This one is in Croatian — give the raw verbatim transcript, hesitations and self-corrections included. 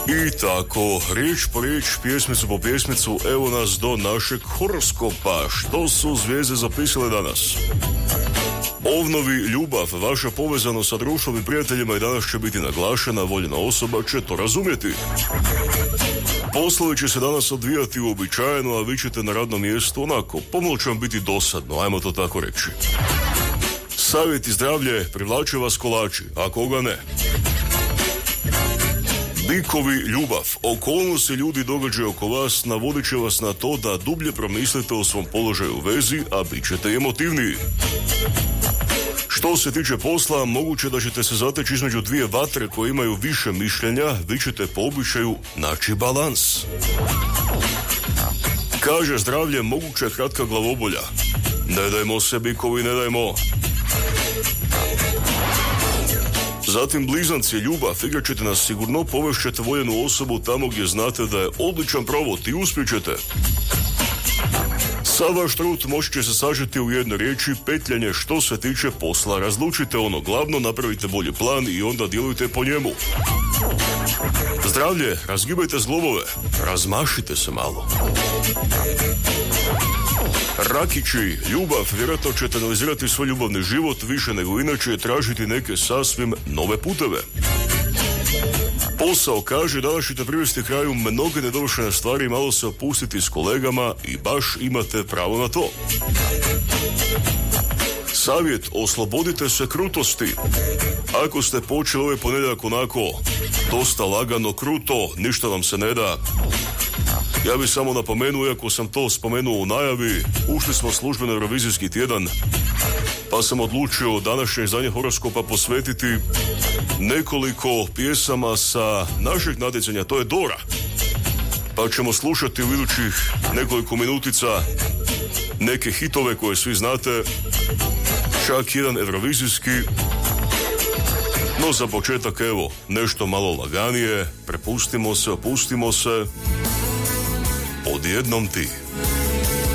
I tako, riječ po riječ, pjesmicu po pjesmicu, evo nas do našeg horoskopa. Što su zvijezde zapisale danas? Ovnovi, ljubav, vaša povezanost sa društvom i prijateljima i danas će biti naglašena, voljena osoba će to razumjeti. Poslovi će se danas odvijati uobičajeno, a vi ćete na radnom mjestu onako, pomalo će vam biti dosadno, ajmo to tako reći. Savjet i zdravlje, privlače vas kolači, a koga ne? Bikovi, ljubav, okolnosti, ljudi, događaju oko vas navodit će vas na to da dublje promislite o svom položaju u vezi, a bit ćete emotivniji. Što se tiče posla, moguće da ćete se zateći između dvije vatre koje imaju više mišljenja, vi ćete po običaju naći balans. Kaže zdravlje, moguće kratka glavobolja. Ne dajmo se, bikovi, ne dajmo. Zatim blizanci, ljubav, igrat ćete nas sigurno, povešćete voljenu osobu tamo gdje znate da je odličan provod i uspjećete. Sav vaš trud moći će se sažeti u jednoj riječi, petljanje. Što se tiče posla, razlučite ono glavno, napravite bolji plan i onda djelujte po njemu. Zdravlje, razgibajte zglobove, razmašite se malo. Rakići, ljubav, vjerojatno ćete analizirati svoj ljubavni život više nego inače, tražiti neke sasvim nove puteve. Posao, kaže, danas ćete privesti kraju mnoge nedovršene stvari, malo se opustiti s kolegama i baš imate pravo na to. Savjet, oslobodite se krutosti. Ako ste počeli ovaj ponedjeljak onako dosta lagano, kruto, ništa vam se ne da. Ja bih samo napomenuo, iako sam to spomenuo u najavi, ušli smo službeno Eurovizijski tjedan, pa sam odlučio današnje izdanje horoskopa posvetiti nekoliko pjesama sa našeg natjecanja, to je Dora. Pa ćemo slušati u idućih nekoliko minutica neke hitove koje svi znate, čak jedan eurovizijski. No za početak, evo, nešto malo laganije, prepustimo se, opustimo se, odjednom ti.